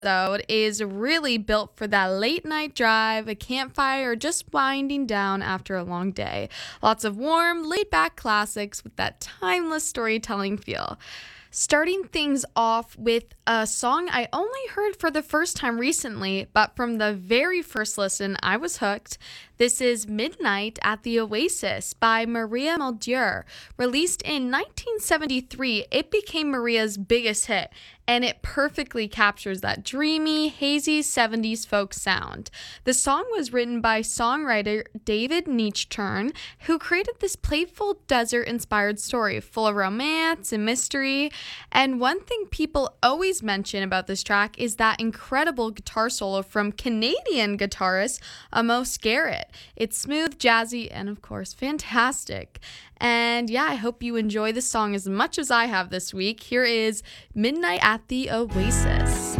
episode is really built for that late night drive, a campfire, or just winding down after a long day. Lots of warm, laid back classics with that timeless storytelling feel. Starting things off with a song I only heard for the first time recently, but from the very first listen, I was hooked. This is Midnight at the Oasis by Maria Muldaur. Released in 1973, it became Maria's biggest hit, and it perfectly captures that dreamy, hazy 70s folk sound. The song was written by songwriter David Nichtern, who created this playful desert-inspired story full of romance and mystery. And one thing people always mention about this track is that incredible guitar solo from Canadian guitarist Amos Garrett. It's smooth, jazzy, and of course, fantastic. And yeah, I hope you enjoy this song as much as I have this week. Here is Midnight at the Oasis.